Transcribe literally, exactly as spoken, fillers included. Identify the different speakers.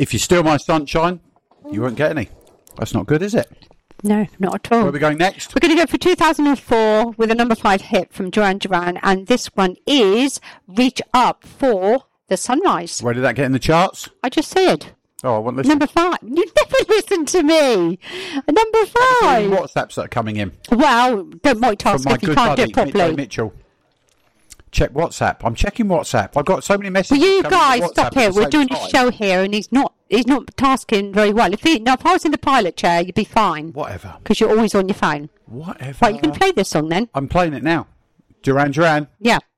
Speaker 1: If you steal my sunshine, you won't get any. That's not good, is it?
Speaker 2: No, not at all.
Speaker 1: Where are we going next?
Speaker 2: We're going to go for two thousand four with a number five hit from Duran Duran, and this one is Reach Up for the Sunrise.
Speaker 1: Where did that get in the charts?
Speaker 2: I just said.
Speaker 1: Oh, I want to listen.
Speaker 2: Number five. You never listen to me. Number five.
Speaker 1: WhatsApps that are coming in.
Speaker 2: Well, don't multitask
Speaker 1: From my
Speaker 2: if you
Speaker 1: good
Speaker 2: can't do
Speaker 1: buddy,
Speaker 2: it properly.
Speaker 1: Mitchell Mitchell. Check WhatsApp. I'm checking WhatsApp. I've got so many messages.
Speaker 2: Well, you
Speaker 1: coming
Speaker 2: guys,
Speaker 1: to
Speaker 2: stop
Speaker 1: WhatsApp
Speaker 2: here.
Speaker 1: at the
Speaker 2: We're
Speaker 1: same
Speaker 2: doing
Speaker 1: time.
Speaker 2: a show here, and he's not he's not tasking very well. If he, now, if I was in the pilot chair, you'd be fine.
Speaker 1: Whatever.
Speaker 2: Because you're always on your phone.
Speaker 1: Whatever.
Speaker 2: Right, you can play this song then.
Speaker 1: I'm playing it now. Duran Duran.
Speaker 2: Yeah.